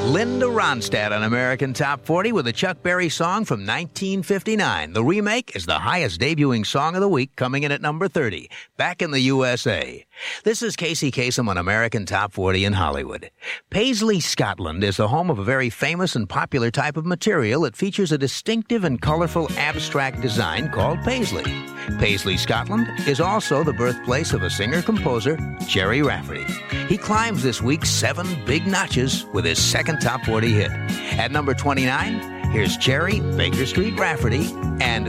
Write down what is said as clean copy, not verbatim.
Linda Ronstadt on American Top 40 with a Chuck Berry song from 1959. The remake is the highest debuting song of the week, coming in at number 30, back in the USA. This is Casey Kasem on American Top 40 in Hollywood. Paisley, Scotland is the home of a very famous and popular type of material that features a distinctive and colorful abstract design called paisley. Paisley, Scotland is also the birthplace of a singer-composer, Gerry Rafferty. He climbs this week 7 big notches with his second Top 40 hit. At number 29, here's Gerry, Baker Street Rafferty, and